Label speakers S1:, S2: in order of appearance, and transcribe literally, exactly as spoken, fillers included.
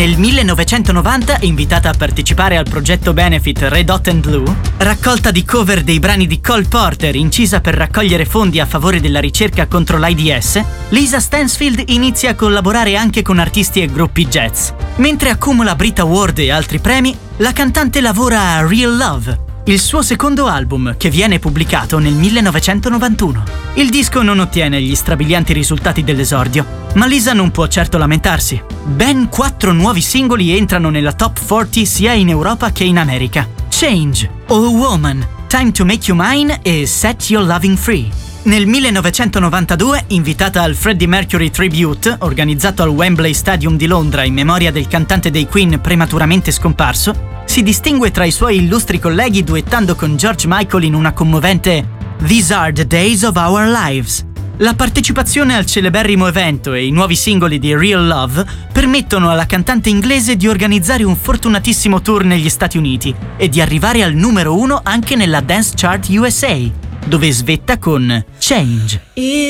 S1: Nel millenovecentonovanta, invitata a partecipare al progetto benefit Red Hot and Blue, raccolta di cover dei brani di Cole Porter incisa per raccogliere fondi a favore della ricerca contro l'AIDS, Lisa Stansfield inizia a collaborare anche con artisti e gruppi jazz. Mentre accumula Brit Award e altri premi, la cantante lavora a Real Love, il suo secondo album, che viene pubblicato nel millenovecentonovantuno. Il disco non ottiene gli strabilianti risultati dell'esordio, ma Lisa non può certo lamentarsi. Ben quattro nuovi singoli entrano nella top quaranta sia in Europa che in America: Change, Oh Woman, Time to Make You Mine e Set Your Loving Free. Nel millenovecentonovantadue, invitata al Freddie Mercury Tribute, organizzato al Wembley Stadium di Londra in memoria del cantante dei Queen prematuramente scomparso, si distingue tra i suoi illustri colleghi duettando con George Michael in una commovente These Are the Days of Our Lives. La partecipazione al celeberrimo evento e i nuovi singoli di Real Love permettono alla cantante inglese di organizzare un fortunatissimo tour negli Stati Uniti e di arrivare al numero uno anche nella Dance Chart U S A, dove svetta con Change.